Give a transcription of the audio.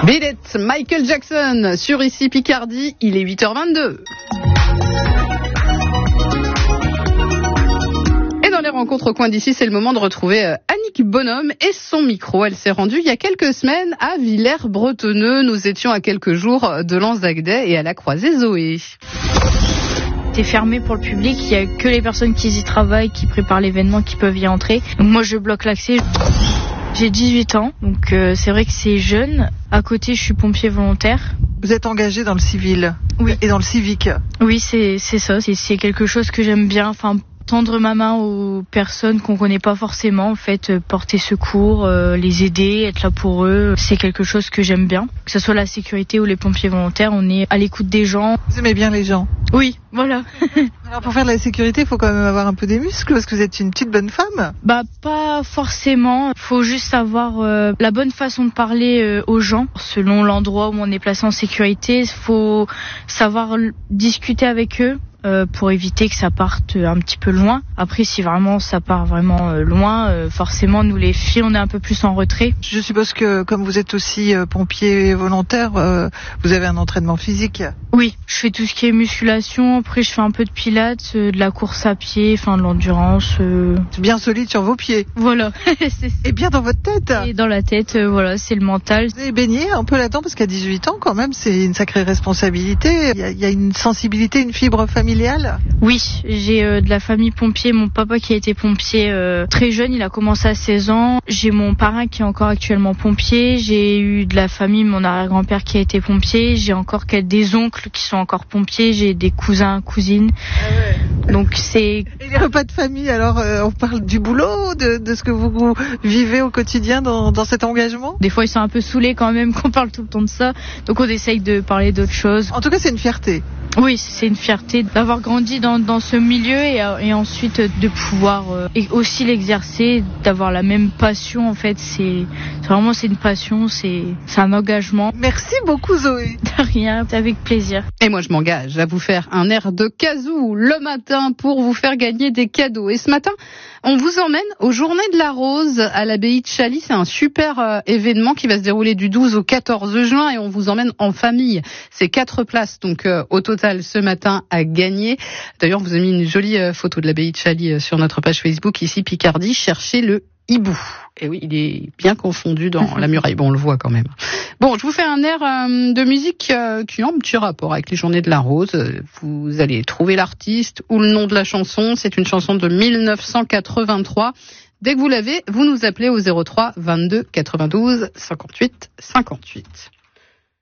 Beat It, Michael Jackson sur Ici Picardie, il est 8h22. Et dans les rencontres au coin d'ici, c'est le moment de retrouver Annick Bonhomme et son micro. Elle s'est rendue il y a quelques semaines à Villers-Bretonneux. Nous étions à quelques jours de Lanzac-Day et elle a croisé Zoé. C'est fermé pour le public, il n'y a que les personnes qui y travaillent, qui préparent l'événement, qui peuvent y entrer. Donc moi je bloque l'accès. J'ai 18 ans, donc c'est vrai que c'est jeune. À côté, je suis pompier volontaire. Vous êtes engagé dans le civil? Oui. Et dans le civique? Oui, c'est ça. C'est quelque chose que j'aime bien. Enfin, tendre ma main aux personnes qu'on connaît pas forcément, en fait, porter secours, les aider, être là pour eux, c'est quelque chose que j'aime bien. Que ce soit la sécurité ou les pompiers volontaires, on est à l'écoute des gens. Vous aimez bien les gens? Oui, voilà. Alors pour faire de la sécurité, il faut quand même avoir un peu des muscles parce que vous êtes une petite bonne femme. Bah pas forcément, faut juste avoir la bonne façon de parler aux gens. Selon l'endroit où on est placé en sécurité, faut savoir discuter avec eux. Pour éviter que ça parte un petit peu loin. Après, si vraiment ça part vraiment loin, forcément, nous les filles, on est un peu plus en retrait. Je suppose que comme vous êtes aussi pompier volontaire, vous avez un entraînement physique. Oui, je fais tout ce qui est musculation. Après, je fais un peu de pilates, de la course à pied, enfin de l'endurance. C'est bien solide sur vos pieds. Voilà. Et bien dans votre tête. Et dans la tête, voilà, c'est le mental. Vous avez baigné un peu là-dedans parce qu'à 18 ans, quand même, c'est une sacrée responsabilité. Il y a une sensibilité, une fibre familiale. Oui, j'ai de la famille pompier. Mon papa qui a été pompier très jeune, il a commencé à 16 ans. J'ai mon parrain qui est encore actuellement pompier. J'ai eu de la famille, mon arrière-grand-père qui a été pompier. J'ai encore des oncles qui sont encore pompiers. J'ai des cousins, cousines. Ah ouais. Donc c'est... Et les repas de famille, alors on parle du boulot, de ce que vous vivez au quotidien dans cet engagement? Des fois ils sont un peu saoulés quand même qu'on parle tout le temps de ça. Donc on essaye de parler d'autres choses. En tout cas c'est une fierté. Oui, c'est une fierté d'avoir grandi dans ce milieu et ensuite de pouvoir et aussi l'exercer, d'avoir la même passion en fait. C'est une passion, c'est un engagement. Merci beaucoup Zoé. De rien, avec plaisir. Et moi je m'engage à vous faire un air de kazoo le matin pour vous faire gagner des cadeaux. Et ce matin, on vous emmène aux Journées de la Rose à l'abbaye de Chaly. C'est un super événement qui va se dérouler du 12 au 14 juin et on vous emmène en famille. C'est 4 places donc au total ce matin à gagner. D'ailleurs, on vous a mis une jolie photo de l'abbaye de Chaly sur notre page Facebook ici Picardie. Cherchez le hibou. Et oui, il est bien confondu dans la muraille. Bon, on le voit quand même. Bon, je vous fais un air de musique qui a un petit rapport avec les Journées de la Rose. Vous allez trouver l'artiste ou le nom de la chanson. C'est une chanson de 1983. Dès que vous l'avez, vous nous appelez au 03 22 92 58 58.